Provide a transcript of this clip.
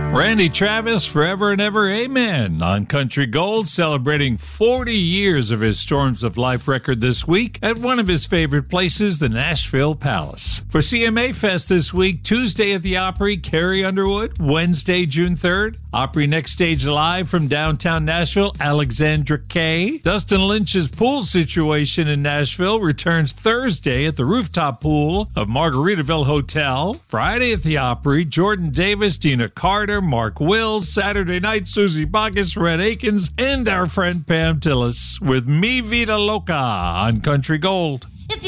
Randy Travis, Forever and Ever, Amen, on Country Gold, celebrating 40 years of his Storms of Life record this week at one of his favorite places, the Nashville Palace. For CMA Fest this week, Tuesday at the Opry, Carrie Underwood, Wednesday, June 3rd, Opry Next Stage Live from downtown Nashville, Alexandra Kay. Dustin Lynch's pool situation in Nashville returns Thursday at the rooftop pool of Margaritaville Hotel. Friday at the Opry, Jordan Davis, Dina Carter, Mark Wills. Saturday night, Susie Bacchus, Red Akins, and our friend Pam Tillis with Mi Vida Loca on Country Gold.